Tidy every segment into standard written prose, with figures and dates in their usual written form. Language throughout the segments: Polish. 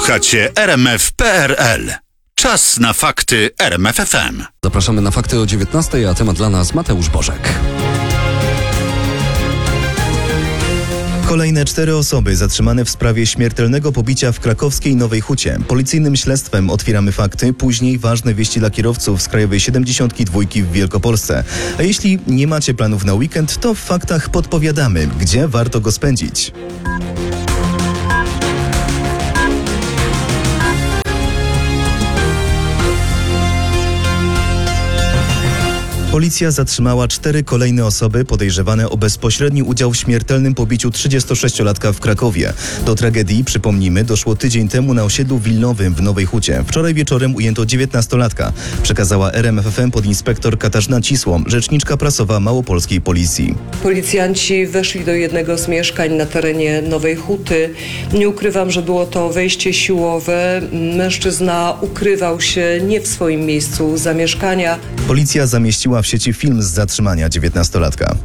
Słuchacie RMF.pl. Czas na fakty RMF FM. Zapraszamy na fakty o 19:00, a temat dla nas Mateusz Bożek. Kolejne 4 osoby zatrzymane w sprawie śmiertelnego pobicia w krakowskiej Nowej Hucie. Policyjnym śledztwem otwieramy fakty, później ważne wieści dla kierowców z Krajowej 72 w Wielkopolsce. A jeśli nie macie planów na weekend, to w faktach podpowiadamy, gdzie warto go spędzić. Policja zatrzymała 4 kolejne osoby podejrzewane o bezpośredni udział w śmiertelnym pobiciu 36-latka w Krakowie. Do tragedii, przypomnijmy, doszło tydzień temu na osiedlu Wilnowym w Nowej Hucie. Wczoraj wieczorem ujęto 19-latka. Przekazała RMF FM podinspektor Katarzyna Cisło, rzeczniczka prasowa małopolskiej policji. Policjanci weszli do jednego z mieszkań na terenie Nowej Huty. Nie ukrywam, że było to wejście siłowe. Mężczyzna ukrywał się nie w swoim miejscu zamieszkania. Policja zamieściła w sieci film z zatrzymania 19-latka.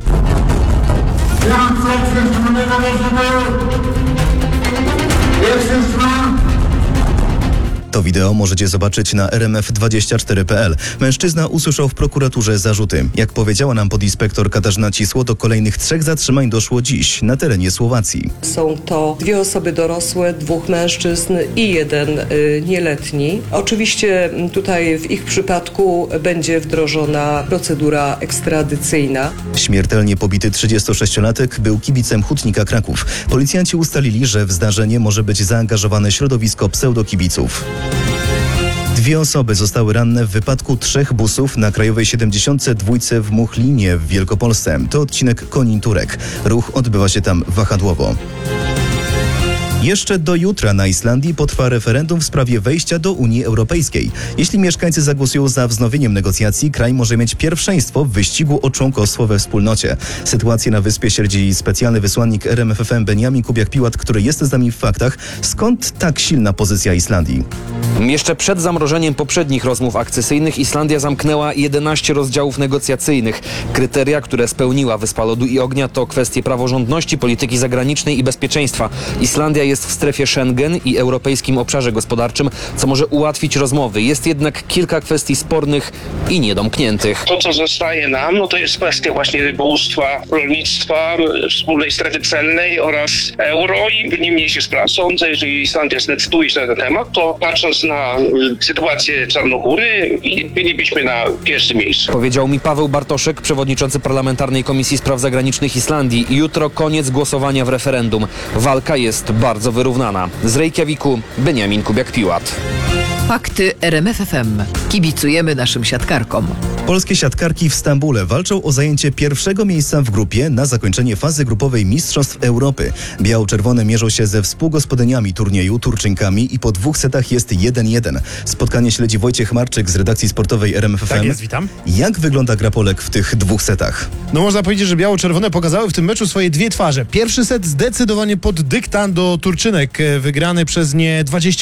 To wideo możecie zobaczyć na rmf24.pl. Mężczyzna usłyszał w prokuraturze zarzuty. Jak powiedziała nam podinspektor Katarzyna Cisło, do kolejnych 3 zatrzymań doszło dziś na terenie Słowacji. Są to 2 osoby dorosłe, 2 mężczyzn i 1 nieletni. Oczywiście tutaj w ich przypadku będzie wdrożona procedura ekstradycyjna. Śmiertelnie pobity 36-latek był kibicem Hutnika Kraków. Policjanci ustalili, że w zdarzenie może być zaangażowane środowisko pseudokibiców. 2 osoby zostały ranne w wypadku 3 busów na Krajowej 72 w Muchlinie w Wielkopolsce. To odcinek Konin-Turek. Ruch odbywa się tam wahadłowo. Jeszcze do jutra na Islandii potrwa referendum w sprawie wejścia do Unii Europejskiej. Jeśli mieszkańcy zagłosują za wznowieniem negocjacji, kraj może mieć pierwszeństwo w wyścigu o członkostwo we wspólnocie. Sytuację na wyspie śledzi specjalny wysłannik RMF FM Beniamin Kubiak-Piłat, który jest z nami w faktach. Skąd tak silna pozycja Islandii? Jeszcze przed zamrożeniem poprzednich rozmów akcesyjnych Islandia zamknęła 11 rozdziałów negocjacyjnych. Kryteria, które spełniła Wyspa Lodu i Ognia, to kwestie praworządności, polityki zagranicznej i bezpieczeństwa. Islandia jest w strefie Schengen i europejskim obszarze gospodarczym, co może ułatwić rozmowy. Jest jednak kilka kwestii spornych i niedomkniętych. To, co zostaje nam, to jest kwestia właśnie rybołówstwa, rolnictwa, wspólnej strefy celnej oraz euro i nie mniej się spraw. Sądzę, że Islandia zdecyduje się na ten temat, to patrząc na sytuację Czarnogóry, bylibyśmy na pierwszym miejscu. Powiedział mi Paweł Bartoszek, przewodniczący Parlamentarnej Komisji Spraw Zagranicznych Islandii. Jutro koniec głosowania w referendum. Walka jest bardzo wyrównana. Z Reykjaviku Beniamin Kubiak-Piłat. Fakty RMF FM. Kibicujemy naszym siatkarkom. Polskie siatkarki w Stambule walczą o zajęcie pierwszego miejsca w grupie na zakończenie fazy grupowej Mistrzostw Europy. Biało-czerwone mierzą się ze współgospodyniami turnieju, Turczynkami, i po 2 setach jest 1-1. Spotkanie śledzi Wojciech Marczyk z redakcji sportowej RMF FM. Tak jest, witam. Jak wygląda gra Polek w tych 2 setach? No można powiedzieć, że biało-czerwone pokazały w tym meczu swoje 2 twarze. Pierwszy set zdecydowanie pod dyktando Turczynek, wygrany przez nie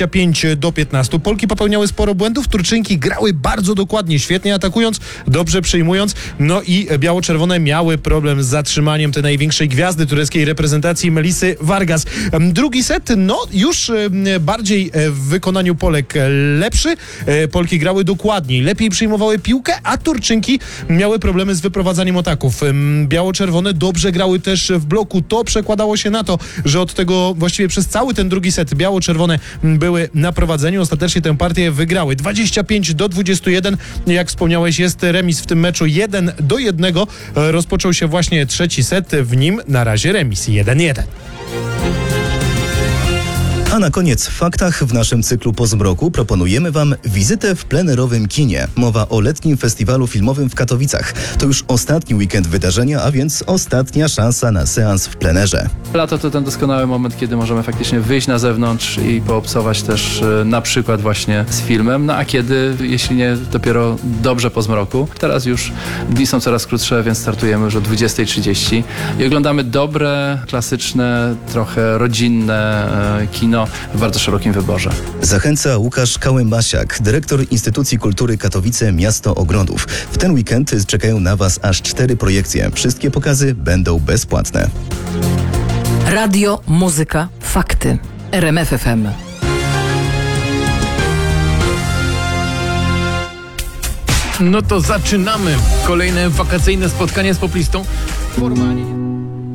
25-15. Polki popełniały sporo błędów, Turczynki grały bardzo dokładnie, świetnie atakując, dobrze przyjmując, no i biało-czerwone miały problem z zatrzymaniem tej największej gwiazdy tureckiej reprezentacji, Melisy Vargas. Drugi set, już bardziej w wykonaniu Polek lepszy. Polki grały dokładniej, lepiej przyjmowały piłkę, a Turczynki miały problemy z wyprowadzaniem ataków. Biało-czerwone dobrze grały też w bloku. To przekładało się na to, że od tego właściwie przez cały ten drugi set biało-czerwone były na prowadzeniu. Ostatecznie tę partię wygrały 25-21. Jak wspomniałeś, jest remis w tym meczu 1-1. Rozpoczął się właśnie trzeci set, w nim na razie remis 1-1. A na koniec w faktach w naszym cyklu Po zmroku proponujemy Wam wizytę w plenerowym kinie. Mowa o letnim festiwalu filmowym w Katowicach. To już ostatni weekend wydarzenia, a więc ostatnia szansa na seans w plenerze. Lato to ten doskonały moment, kiedy możemy faktycznie wyjść na zewnątrz i poobcować też na przykład właśnie z filmem, a kiedy, jeśli nie dopiero dobrze po zmroku. Teraz już dni są coraz krótsze, więc startujemy już o 20:30 i oglądamy dobre, klasyczne, trochę rodzinne kino w bardzo szerokim wyborze. Zachęca Łukasz Kałębasiak, dyrektor Instytucji Kultury Katowice Miasto Ogrodów. W ten weekend czekają na Was aż 4 projekcje. Wszystkie pokazy będą bezpłatne. Radio, muzyka, fakty. RMF FM. No to zaczynamy kolejne wakacyjne spotkanie z poplistą. Formalnie.